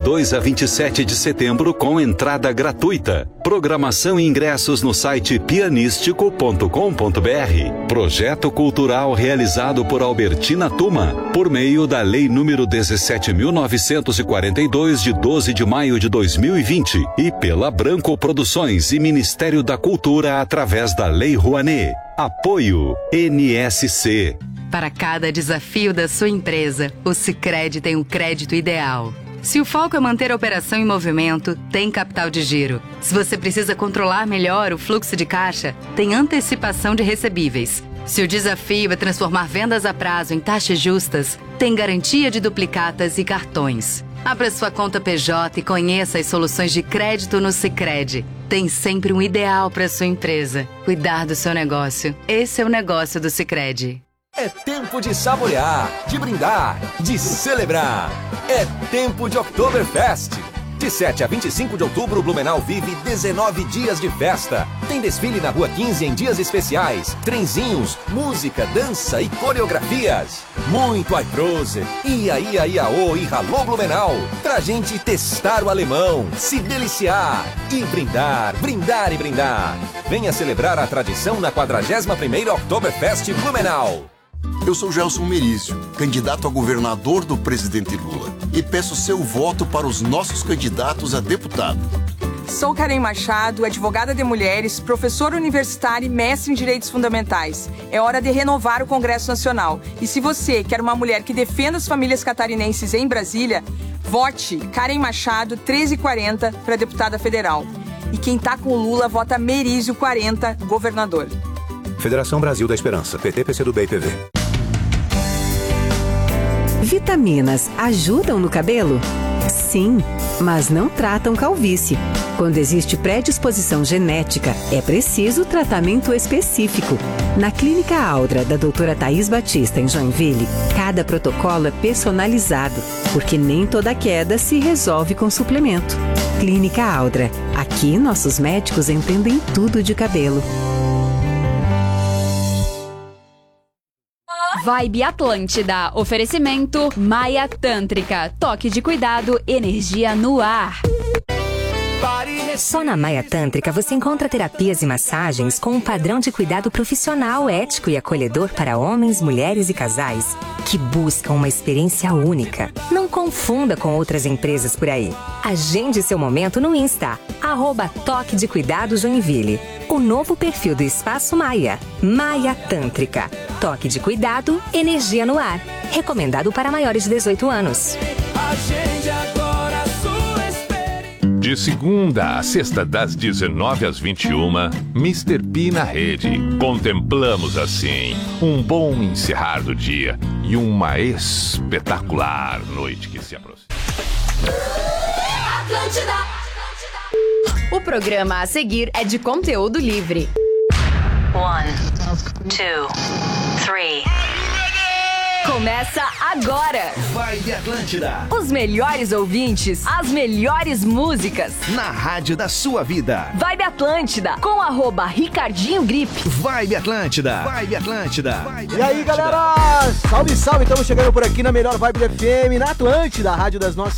22 a 27 de setembro com entrada gratuita. Programação e ingressos no site pianístico.com.br. Projeto cultural realizado por Albertina Tuma, por meio da Lei nº 17.942, de 12 de maio de 2020, e pela Branco Produções e Ministério da Cultura através da Lei Rouanet. Apoio NSC. Para cada desafio da sua empresa, o Sicredi tem o crédito ideal. Se o foco é manter a operação em movimento, tem capital de giro. Se você precisa controlar melhor o fluxo de caixa, tem antecipação de recebíveis. Se o desafio é transformar vendas a prazo em taxas justas, tem garantia de duplicatas e cartões. Abra sua conta PJ e conheça as soluções de crédito no Sicredi. Tem sempre um ideal para sua empresa. Cuidar do seu negócio. Esse é o negócio do Sicredi. É tempo de saborear, de brindar, de celebrar. É tempo de Oktoberfest. De 7 a 25 de outubro, Blumenau vive 19 dias de festa. Tem desfile na Rua 15 em dias especiais, trenzinhos, música, dança e coreografias. Muito Aiprose, ia, iaô e ralô Blumenau. Pra gente testar o alemão, se deliciar e brindar, brindar e brindar. Venha celebrar a tradição na 41ª Oktoberfest Blumenau. Eu sou Gelson Merizio, candidato a governador do presidente Lula, e peço seu voto para os nossos candidatos a deputado. Sou Karen Machado, advogada de mulheres, professora universitária e mestre em direitos fundamentais. É hora de renovar o Congresso Nacional. E se você quer uma mulher que defenda as famílias catarinenses em Brasília, vote Karen Machado 1340 para deputada federal. E quem tá com o Lula, vota Merizio 40, governador. Federação Brasil da Esperança, PT, PCdoB e PV. Vitaminas ajudam no cabelo? Sim, mas não tratam calvície. Quando existe predisposição genética, é preciso tratamento específico. Na Clínica Audra, da doutora Thaís Batista, em Joinville, cada protocolo é personalizado, porque nem toda queda se resolve com suplemento. Clínica Audra. Aqui, nossos médicos entendem tudo de cabelo. Vibe Atlântida. Oferecimento Maia Tântrica. Toque de cuidado, energia no ar. Só na Maia Tântrica você encontra terapias e massagens com um padrão de cuidado profissional, ético e acolhedor para homens, mulheres e casais que buscam uma experiência única. Não confunda com outras empresas por aí. Agende seu momento no Insta, @Toque de Cuidado Joinville. O novo perfil do Espaço Maia. Maia Tântrica. Toque de cuidado, energia no ar. Recomendado para maiores de 18 anos. Agende agora a sua experiência. De segunda a sexta, das 19 às 21, Mr. P na rede. Contemplamos assim um bom encerrar do dia e uma espetacular noite que se aproxima. O programa a seguir é de conteúdo livre. 1, 2, 3. Começa agora. Vibe Atlântida. Os melhores ouvintes, as melhores músicas. Na rádio da sua vida. Vibe Atlântida, com @Ricardinho Gripe. Vibe Atlântida. Vibe Atlântida. E aí, galera? Salve, salve. Estamos chegando por aqui na melhor Vibe FM, na Atlântida, a rádio das nossas